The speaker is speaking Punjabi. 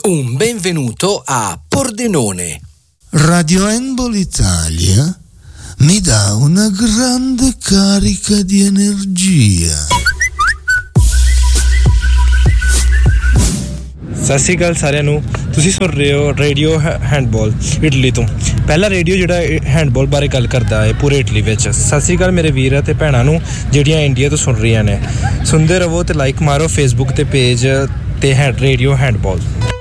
Un benvenuto a Pordenone. Radio Handball Italia mi dà una grande carica di energia. ਸਤਿ ਸ਼੍ਰੀ ਅਕਾਲ ਸਾਰਿਆਂ ਨੂੰ ਤੁਸੀਂ ਸੁਣ ਰਹੇ ਹੋ ਰੇਡੀਓ ਹੈਂਡਬਾਲ ਇਟਲੀ ਤੋਂ ਪਹਿਲਾ ਰੇਡੀਓ ਜਿਹੜਾ ਹੈਂਡਬਾਲ ਬਾਰੇ ਗੱਲ ਕਰਦਾ ਹੈ ਪੂਰੇ ਇਟਲੀ ਵਿੱਚ ਸਤਿ ਸ਼੍ਰੀ ਅਕਾਲ ਮੇਰੇ ਵੀਰ ਅਤੇ ਭੈਣਾਂ ਨੂੰ ਜਿਹੜੀਆਂ ਇੰਡੀਆ ਤੋਂ ਸੁਣ ਰਹੀਆਂ ਨੇ ਸੁਣਦੇ ਰਹੋ ਤੇ ਲਾਈਕ ਮਾਰੋ ਫੇਸਬੁੱਕ ਤੇ ਪੇਜ ਤੇ ਰੇਡੀਓ ਹੈਂਡਬਾਲ